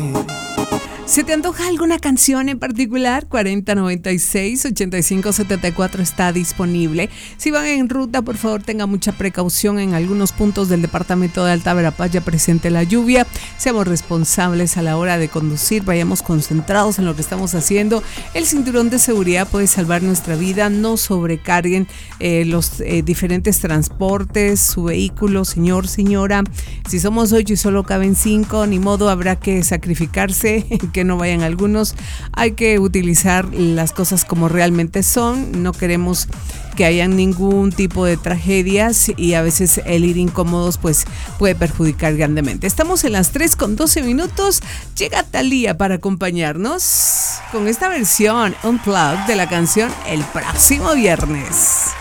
¿Se te antoja alguna canción en particular? 4096-8574 está disponible. Si van en ruta, por favor tengan mucha precaución. En algunos puntos del departamento de Alta Verapaz ya presente la lluvia. Seamos responsables a la hora de conducir. Vayamos concentrados en lo que estamos haciendo. El cinturón de seguridad puede salvar nuestra vida. No sobrecarguen los diferentes transportes, su vehículo, señor, señora. Si somos 8 y solo caben 5, ni modo, habrá que sacrificarse. Que no vayan algunos. Hay que utilizar las cosas como realmente son. No queremos que hayan ningún tipo de tragedias y a veces el ir incómodos pues puede perjudicar grandemente. Estamos en las 3:12. Llega Thalía para acompañarnos con esta versión Unplugged de la canción El próximo viernes.